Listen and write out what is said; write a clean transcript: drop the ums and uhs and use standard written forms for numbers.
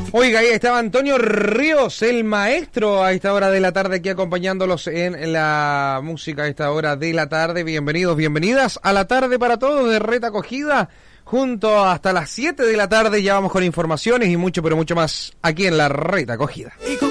Oiga, ahí estaba Antonio Ríos, el maestro, a esta hora de la tarde, aquí acompañándolos en la música a esta hora de la tarde. Bienvenidos, bienvenidas a la tarde para todos de Red Acogida. Junto hasta las 7 de la tarde ya vamos con informaciones y mucho, pero mucho más aquí en la Red Acogida.